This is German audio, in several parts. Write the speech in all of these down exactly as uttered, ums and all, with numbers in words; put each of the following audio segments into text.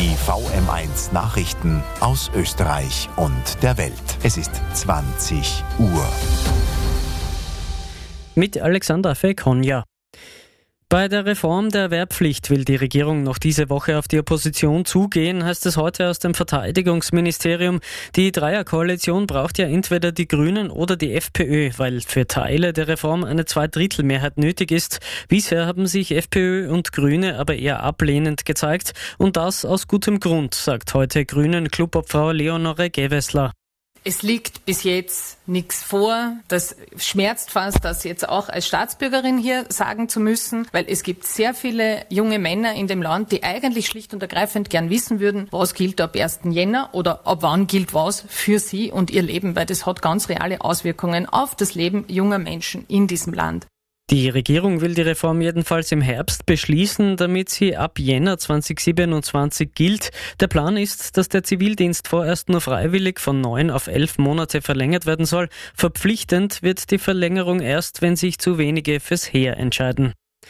Die V M eins Nachrichten aus Österreich und der Welt. Es ist zwanzig Uhr. Mit Alexander Fekonja. Bei der Reform der Wehrpflicht will die Regierung noch diese Woche auf die Opposition zugehen, heißt es heute aus dem Verteidigungsministerium. Die Dreierkoalition braucht ja entweder die Grünen oder die FPÖ, weil für Teile der Reform eine Zweidrittelmehrheit nötig ist. Bisher haben sich FPÖ und Grüne aber eher ablehnend gezeigt und das aus gutem Grund, sagt heute Grünen-Clubobfrau Leonore Gewessler. Es liegt bis jetzt nichts vor. Das schmerzt fast, das jetzt auch als Staatsbürgerin hier sagen zu müssen, weil es gibt sehr viele junge Männer in dem Land, die eigentlich schlicht und ergreifend gern wissen würden, was gilt ab ersten Jänner oder ab wann gilt was für sie und ihr Leben, weil das hat ganz reale Auswirkungen auf das Leben junger Menschen in diesem Land. Die Regierung will die Reform jedenfalls im Herbst beschließen, damit sie ab Jänner zweitausendsiebenundzwanzig gilt. Der Plan ist, dass der Zivildienst vorerst nur freiwillig von neun auf elf Monate verlängert werden soll. Verpflichtend wird die Verlängerung erst, wenn sich zu wenige fürs Heer entscheiden.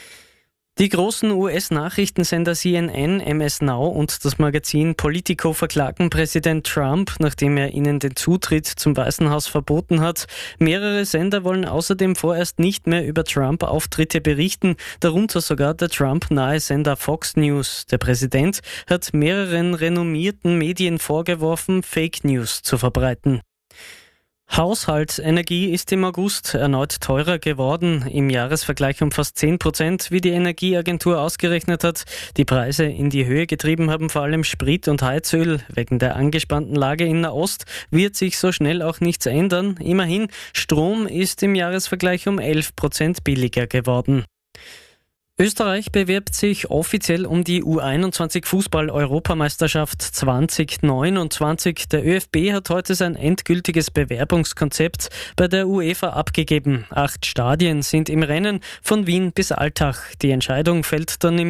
Die großen U S-Nachrichtensender C N N, M S Now und das Magazin Politico verklagen Präsident Trump, nachdem er ihnen den Zutritt zum Weißen Haus verboten hat. Mehrere Sender wollen außerdem vorerst nicht mehr über Trump-Auftritte berichten, darunter sogar der Trump-nahe Sender Fox News. Der Präsident hat mehreren renommierten Medien vorgeworfen, Fake News zu verbreiten. Haushaltsenergie ist im August erneut teurer geworden, im Jahresvergleich um fast zehn Prozent, wie die Energieagentur ausgerechnet hat. Die Preise in die Höhe getrieben haben vor allem Sprit und Heizöl. Wegen der angespannten Lage in Nahost wird sich so schnell auch nichts ändern. Immerhin, Strom ist im Jahresvergleich um elf Prozent billiger geworden. Österreich bewirbt sich offiziell um die U einundzwanzig Fußball-Europameisterschaft zwanzig neunundzwanzig. Der ÖFB hat heute sein endgültiges Bewerbungskonzept bei der UEFA abgegeben. Acht Stadien sind im Rennen, von Wien bis Altach. Die Entscheidung fällt dann im